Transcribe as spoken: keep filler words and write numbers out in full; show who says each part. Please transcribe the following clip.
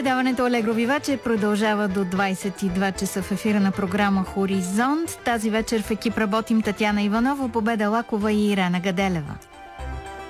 Speaker 1: Предаването Алегро Виваче продължава до двайсет и два часа в ефира на програма Хоризонт. Тази вечер в екип работим Татяна Иванова, Победа Лакова и Ирена Гаделева.